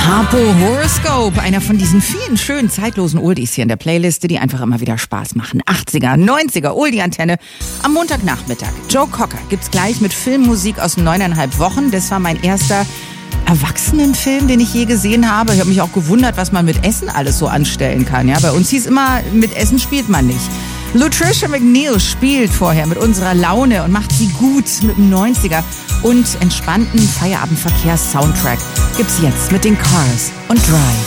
Harpo Horoscope, einer von diesen vielen schönen zeitlosen Oldies hier in der Playliste, die einfach immer wieder Spaß machen. 80er, 90er, Oldie-Antenne am Montagnachmittag. Joe Cocker gibt's gleich mit Filmmusik aus 9,5 Wochen. Das war mein erster Erwachsenenfilm, den ich je gesehen habe. Ich habe mich auch gewundert, was man mit Essen alles so anstellen kann. Ja, bei uns hieß immer, mit Essen spielt man nicht. Lutricia McNeil spielt vorher mit unserer Laune und macht sie gut mit dem 90er und entspannten Feierabendverkehrs-Soundtrack gibt's jetzt mit den Cars und Drive.